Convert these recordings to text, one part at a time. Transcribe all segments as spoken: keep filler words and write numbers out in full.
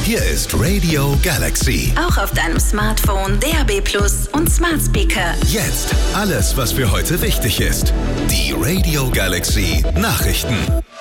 Hier ist Radio Galaxy. Auch auf deinem Smartphone, D A B Plus und Smart Speaker. Jetzt alles, was für heute wichtig ist. Die Radio Galaxy Nachrichten.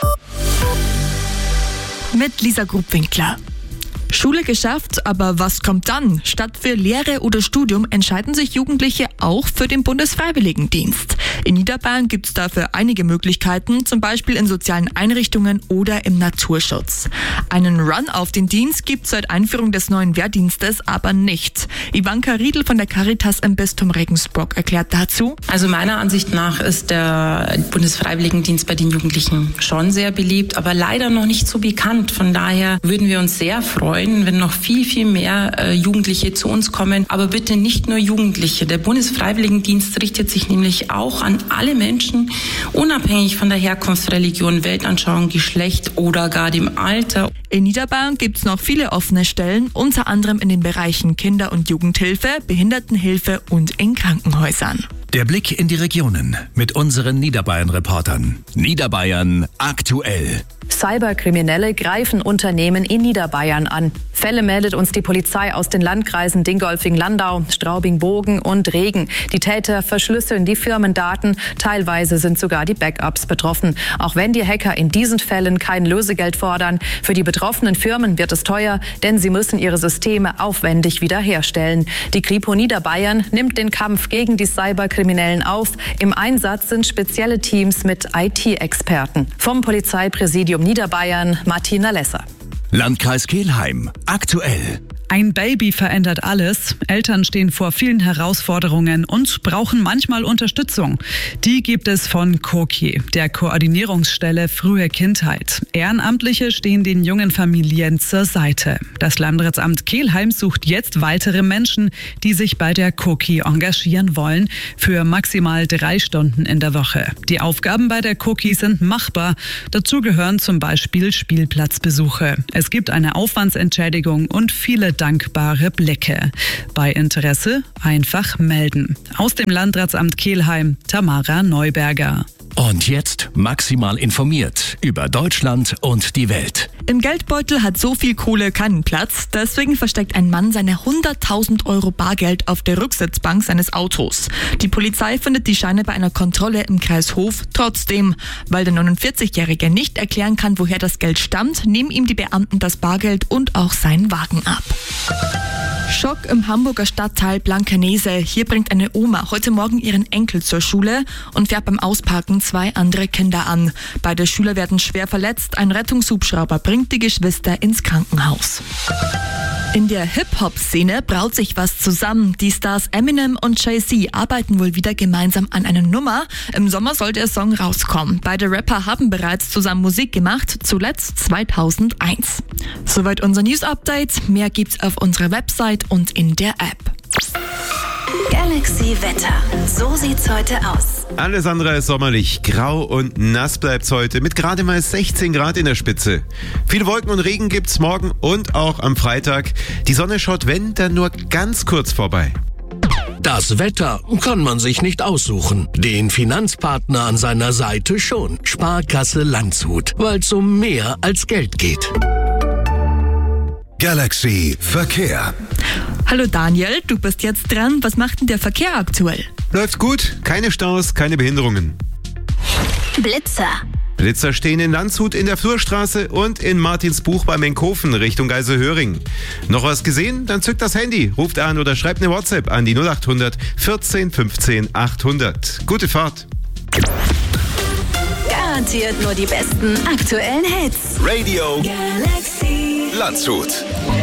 Mit Lisa Grubwinkler. Schule geschafft, aber was kommt dann? Statt für Lehre oder Studium entscheiden sich Jugendliche auch für den Bundesfreiwilligendienst. In Niederbayern gibt es dafür einige Möglichkeiten, zum Beispiel in sozialen Einrichtungen oder im Naturschutz. Einen Run auf den Dienst gibt es seit Einführung des neuen Wehrdienstes aber nicht. Ivanka Riedl von der Caritas im Bistum Regensburg erklärt dazu. Also meiner Ansicht nach ist der Bundesfreiwilligendienst bei den Jugendlichen schon sehr beliebt, aber leider noch nicht so bekannt. Von daher würden wir uns sehr freuen, wenn noch viel, viel mehr äh, Jugendliche zu uns kommen. Aber bitte nicht nur Jugendliche. Der Bundesfreiwilligendienst richtet sich nämlich auch an alle Menschen, unabhängig von der Herkunft, Religion, Weltanschauung, Geschlecht oder gar dem Alter. In Niederbayern gibt es noch viele offene Stellen, unter anderem in den Bereichen Kinder- und Jugendhilfe, Behindertenhilfe und in Krankenhäusern. Der Blick in die Regionen mit unseren Niederbayern-Reportern. Niederbayern aktuell. Cyberkriminelle greifen Unternehmen in Niederbayern an. Fälle meldet uns die Polizei aus den Landkreisen Dingolfing-Landau, Straubing-Bogen und Regen. Die Täter verschlüsseln die Firmendaten, teilweise sind sogar die Backups betroffen. Auch wenn die Hacker in diesen Fällen kein Lösegeld fordern, für die betroffenen Firmen wird es teuer, denn sie müssen ihre Systeme aufwendig wiederherstellen. Die Kripo Niederbayern nimmt den Kampf gegen die Cyberkriminellen auf. Im Einsatz sind spezielle Teams mit I T-Experten. Vom Polizeipräsidium Niederbayern, Martina Lesser. Landkreis Kelheim aktuell. Ein Baby verändert alles. Eltern stehen vor vielen Herausforderungen und brauchen manchmal Unterstützung. Die gibt es von Koki, der Koordinierungsstelle Frühe Kindheit. Ehrenamtliche stehen den jungen Familien zur Seite. Das Landratsamt Kelheim sucht jetzt weitere Menschen, die sich bei der Koki engagieren wollen, für maximal drei Stunden in der Woche. Die Aufgaben bei der Koki sind machbar. Dazu gehören zum Beispiel Spielplatzbesuche. Es gibt eine Aufwandsentschädigung und viele dankbare Blicke. Bei Interesse einfach melden. Aus dem Landratsamt Kelheim, Tamara Neuberger. Und jetzt maximal informiert über Deutschland und die Welt. Im Geldbeutel hat so viel Kohle keinen Platz. Deswegen versteckt ein Mann seine hunderttausend Euro Bargeld auf der Rücksitzbank seines Autos. Die Polizei findet die Scheine bei einer Kontrolle im Kreis Hof trotzdem. Weil der neunundvierzigjährige nicht erklären kann, woher das Geld stammt, nehmen ihm die Beamten das Bargeld und auch seinen Wagen ab. Schock im Hamburger Stadtteil Blankenese. Hier bringt eine Oma heute Morgen ihren Enkel zur Schule und fährt beim Ausparken zwei andere Kinder an. Beide Schüler werden schwer verletzt. Ein Rettungshubschrauber bringt die Geschwister ins Krankenhaus. In der Hip-Hop-Szene braut sich was zusammen. Die Stars Eminem und Jay-Z arbeiten wohl wieder gemeinsam an einer Nummer. Im Sommer soll der Song rauskommen. Beide Rapper haben bereits zusammen Musik gemacht, zuletzt zweitausendeins. Soweit unser News-Update. Mehr gibt's auf unserer Website und in der App. Galaxy Wetter. So sieht's heute aus. Alles andere als sommerlich. Grau und nass bleibt's heute mit gerade mal sechzehn Grad in der Spitze. Viele Wolken und Regen gibt's morgen und auch am Freitag. Die Sonne schaut, wenn, dann nur ganz kurz vorbei. Das Wetter kann man sich nicht aussuchen. Den Finanzpartner an seiner Seite schon. Sparkasse Landshut, weil es um mehr als Geld geht. Galaxy Verkehr. Hallo Daniel, du bist jetzt dran. Was macht denn der Verkehr aktuell? Läuft gut, keine Staus, keine Behinderungen. Blitzer. Blitzer stehen in Landshut in der Flurstraße und in Martinsbuch bei Menkhofen Richtung Geiselhöring. Noch was gesehen? Dann zückt das Handy, ruft an oder schreibt eine WhatsApp an die null achthundert vierzehn fünfzehn achthundert. Gute Fahrt. Garantiert nur die besten aktuellen Hits. Radio Galaxy Landshut.